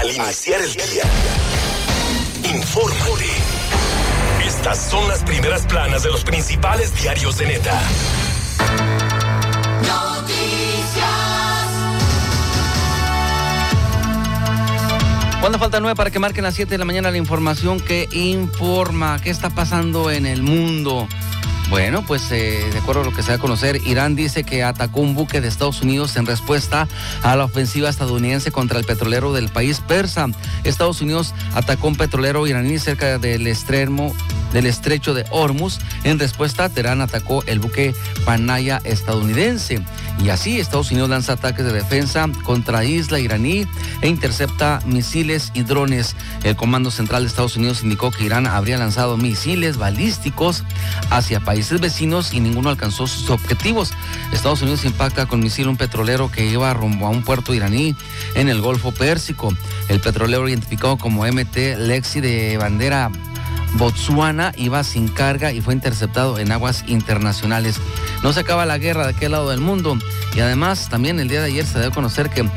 Al iniciar el día, infórmate. Estas son las primeras planas de los principales diarios de Neta. Cuando falta 9 para que marquen las 7 de la mañana, la información que informa qué está pasando en el mundo. Bueno, pues de acuerdo a lo que se va a conocer, Irán dice que atacó un buque de Estados Unidos en respuesta a la ofensiva estadounidense contra el petrolero del país persa. Estados Unidos atacó un petrolero iraní cerca del estrecho de Hormuz. En respuesta, Teherán atacó el buque Panaya estadounidense. Y así, Estados Unidos lanza ataques de defensa contra isla iraní e intercepta misiles y drones. El Comando Central de Estados Unidos indicó que Irán habría lanzado misiles balísticos hacia países vecinos y ninguno alcanzó sus objetivos. Estados Unidos impacta con misil un petrolero que iba rumbo a un puerto iraní en el Golfo Pérsico. El petrolero, identificado como MT Lexi de bandera Botsuana, iba sin carga y fue interceptado en aguas internacionales. No se acaba la guerra de aquel lado del mundo. Y además, también el día de ayer se dio a conocer que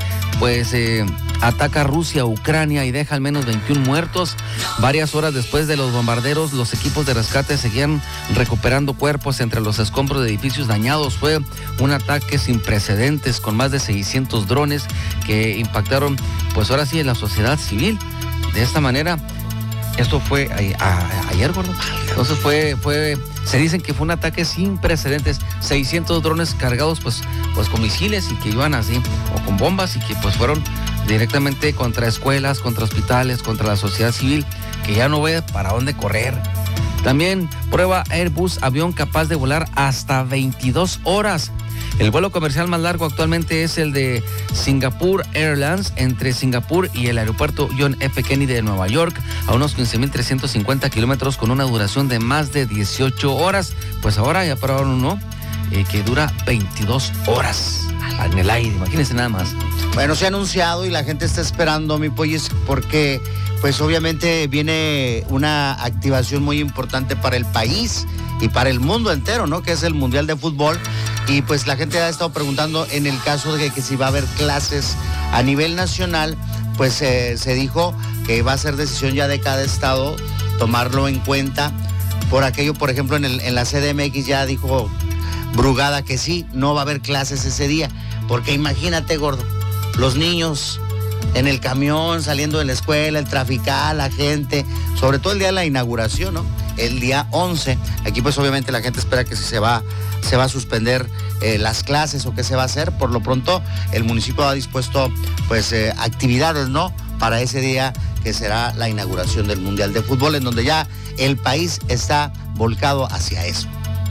ataca Rusia a Ucrania y deja al menos 21 muertos. Varias horas después de los bombarderos, los equipos de rescate seguían recuperando cuerpos entre los escombros de edificios dañados. Fue un ataque sin precedentes con más de 600 drones que impactaron, pues ahora sí, en la sociedad civil. De esta manera, esto fue ayer, gordo. Entonces se dicen que fue un ataque sin precedentes. 600 drones cargados pues con misiles y que iban así, o con bombas, y que pues fueron directamente contra escuelas, contra hospitales, contra la sociedad civil, que ya no ve para dónde correr. También prueba Airbus avión capaz de volar hasta 22 horas. El vuelo comercial más largo actualmente es el de Singapore Airlines entre Singapur y el aeropuerto John F. Kennedy de Nueva York, a unos 15,350 kilómetros con una duración de más de 18 horas. Pues ahora ya probaron uno que dura 22 horas en el aire, imagínense nada más. Bueno, se ha anunciado y la gente está esperando, mi Pollis, porque pues obviamente viene una activación muy importante para el país y para el mundo entero, ¿no? Que es el Mundial de Fútbol. Y pues la gente ha estado preguntando en el caso de que si va a haber clases a nivel nacional, pues se dijo que va a ser decisión ya de cada estado tomarlo en cuenta. Por aquello, por ejemplo, en la CDMX ya dijo Brugada que sí, no va a haber clases ese día. Porque imagínate, gordo, los niños en el camión, saliendo de la escuela, el trafical, la gente, sobre todo el día de la inauguración, ¿no? El día 11, aquí pues obviamente la gente espera que si se va a suspender las clases o qué se va a hacer. Por lo pronto el municipio ha dispuesto pues actividades, ¿no? Para ese día que será la inauguración del Mundial de Fútbol, en donde ya el país está volcado hacia eso.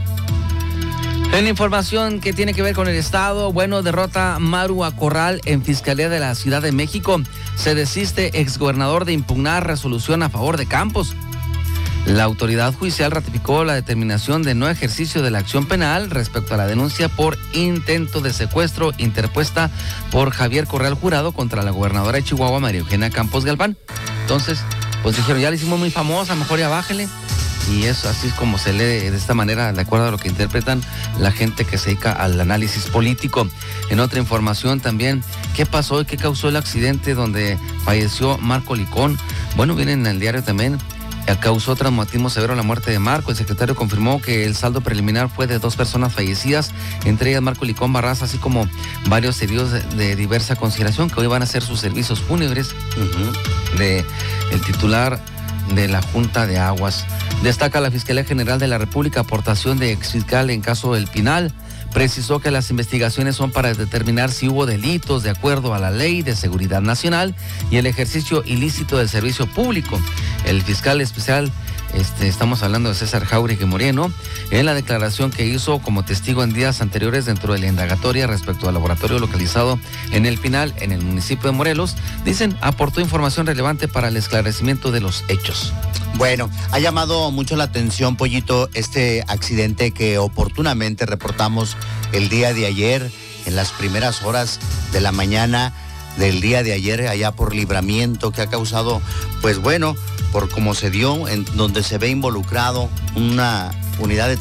En información que tiene que ver con el Estado, bueno, derrota Maru a Corral en Fiscalía de la Ciudad de México. Se desiste exgobernador de impugnar resolución a favor de Campos. La autoridad judicial ratificó la determinación de no ejercicio de la acción penal respecto a la denuncia por intento de secuestro interpuesta por Javier Corral Jurado contra la gobernadora de Chihuahua, María Eugenia Campos Galván. Entonces, pues dijeron, ya la hicimos muy famosa, mejor ya bájele. Y eso así es como se lee de esta manera, de acuerdo a lo que interpretan la gente que se dedica al análisis político. En otra información también, ¿qué pasó y qué causó el accidente donde falleció Marco Licón? Bueno, viene en el diario también. Causó traumatismo severo la muerte de Marco. El secretario confirmó que el saldo preliminar fue de 2 personas fallecidas, entre ellas Marco Licón Barraza, así como varios heridos de diversa consideración, que hoy van a hacer sus servicios fúnebres de el titular de la Junta de Aguas. Destaca la Fiscalía General de la República aportación de exfiscal en caso del Pinal. Precisó que las investigaciones son para determinar si hubo delitos de acuerdo a la Ley de Seguridad Nacional y el ejercicio ilícito del servicio público. El fiscal especial, estamos hablando de César Jauregui Moreno, en la declaración que hizo como testigo en días anteriores dentro de la indagatoria respecto al laboratorio localizado en el Pinal, en el municipio de Morelos, dicen, aportó información relevante para el esclarecimiento de los hechos. Bueno, ha llamado mucho la atención, Pollito, este accidente que oportunamente reportamos el día de ayer, en las primeras horas de la mañana del día de ayer, allá por Libramiento, que ha causado, pues bueno, por cómo se dio, en donde se ve involucrado una unidad de